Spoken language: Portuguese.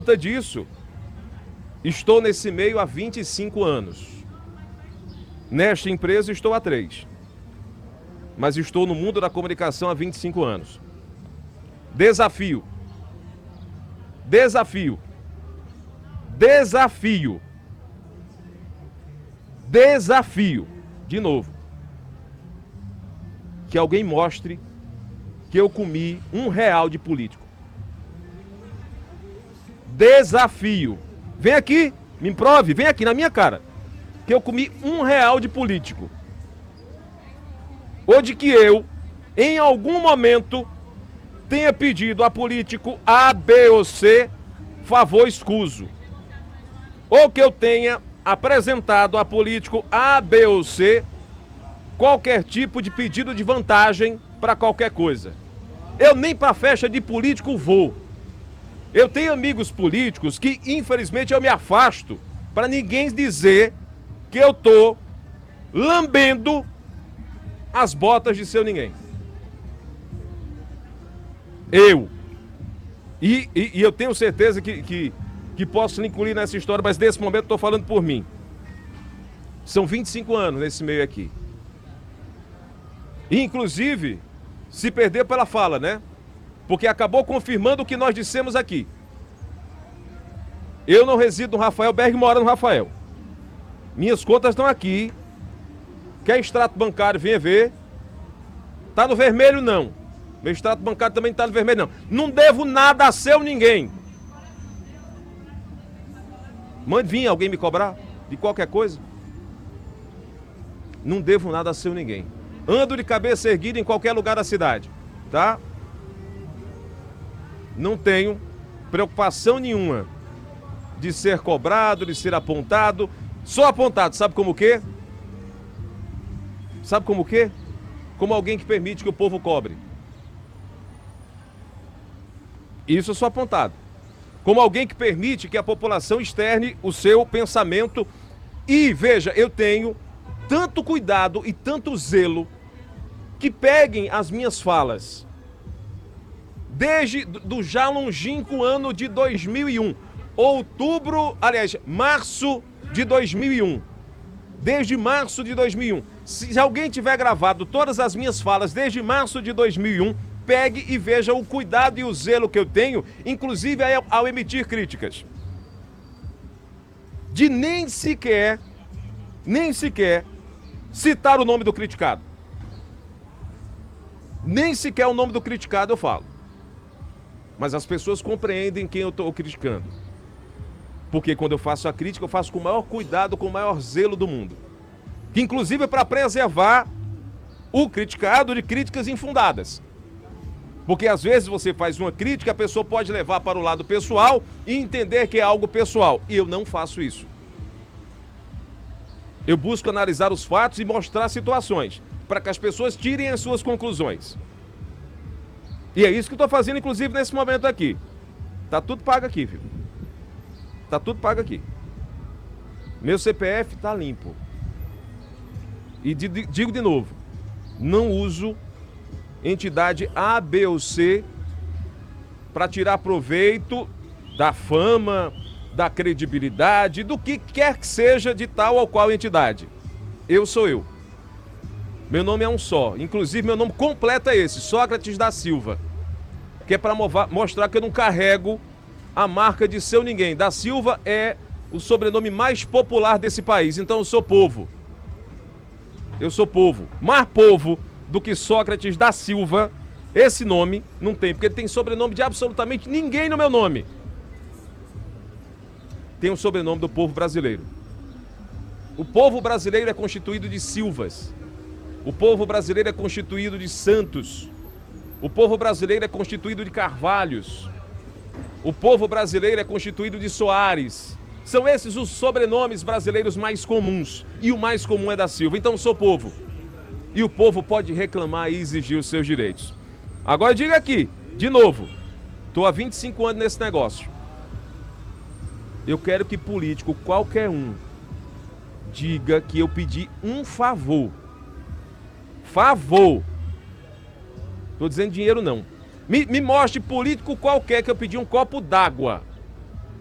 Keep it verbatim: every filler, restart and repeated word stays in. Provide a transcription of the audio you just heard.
conta disso, estou nesse meio há vinte e cinco anos. Nesta empresa estou há três. Mas estou no mundo da comunicação há vinte e cinco anos. Desafio. Desafio. Desafio. Desafio. De novo. Que alguém mostre que eu comi um real de político. Desafio. Vem aqui, me prove, vem aqui na minha cara. Que eu comi um real de político. Ou de que eu, em algum momento, tenha pedido a político A, B ou C favor escuso. Ou que eu tenha apresentado a político A, B ou C qualquer tipo de pedido de vantagem para qualquer coisa. Eu nem para festa de político vou. Eu tenho amigos políticos que, infelizmente, eu me afasto para ninguém dizer que eu tô lambendo as botas de seu ninguém. Eu. E, e, e eu tenho certeza que, que, que posso lhe incluir nessa história, mas nesse momento estou falando por mim. São vinte e cinco anos nesse meio aqui. E, inclusive, se perder pela fala, né? Porque acabou confirmando o que nós dissemos aqui. Eu não resido no Rafael, Berg mora no Rafael. Minhas contas estão aqui. Quer extrato bancário, venha ver. Tá no vermelho, não. Meu extrato bancário também tá no vermelho, não. Não devo nada a seu ninguém. Mande vir alguém me cobrar de qualquer coisa. Não devo nada a seu ninguém. Ando de cabeça erguida em qualquer lugar da cidade, tá? Não tenho preocupação nenhuma de ser cobrado, de ser apontado. Sou apontado, sabe como o quê? Sabe como o quê? Como alguém que permite que o povo cobre. Isso eu sou apontado. Como alguém que permite que a população externe o seu pensamento. E, veja, eu tenho tanto cuidado e tanto zelo que peguem as minhas falas. Desde do já longínquo ano de dois mil e um. Outubro, aliás, março de dois mil e um. Desde março de dois mil e um. Se alguém tiver gravado todas as minhas falas desde março de dois mil e um, pegue e veja o cuidado e o zelo que eu tenho, inclusive ao, ao emitir críticas. De nem sequer, nem sequer citar o nome do criticado. Nem sequer o nome do criticado eu falo. Mas as pessoas compreendem quem eu estou criticando. Porque quando eu faço a crítica, eu faço com o maior cuidado, com o maior zelo do mundo. Que inclusive é para preservar o criticado de críticas infundadas. Porque às vezes você faz uma crítica, a pessoa pode levar para o lado pessoal e entender que é algo pessoal. E eu não faço isso. Eu busco analisar os fatos e mostrar situações, para que as pessoas tirem as suas conclusões. E é isso que eu estou fazendo, inclusive, nesse momento aqui. Tá tudo pago aqui, viu? Tá tudo pago aqui. Meu C P F tá limpo. E de, de, digo de novo, não uso entidade A, B ou C para tirar proveito da fama, da credibilidade, do que quer que seja de tal ou qual entidade. Eu sou eu. Meu nome é um só. Inclusive, meu nome completo é esse, Sócrates da Silva. Que é para mostrar que eu não carrego a marca de seu ninguém. Da Silva é o sobrenome mais popular desse país. Então, eu sou povo. Eu sou povo. Mais povo do que Sócrates da Silva, esse nome não tem. Porque ele tem sobrenome de absolutamente ninguém no meu nome. Tem o sobrenome do povo brasileiro. O povo brasileiro é constituído de Silvas. O povo brasileiro é constituído de Santos. O povo brasileiro é constituído de Carvalhos. O povo brasileiro é constituído de Soares. São esses os sobrenomes brasileiros mais comuns. E o mais comum é da Silva. Então, sou povo. E o povo pode reclamar e exigir os seus direitos. Agora, diga aqui, de novo. Estou há vinte e cinco anos nesse negócio. Eu quero que político, qualquer um, diga que eu pedi um favor. Favor. Estou dizendo dinheiro não. Me, me mostre político qualquer que eu pedi um copo d'água.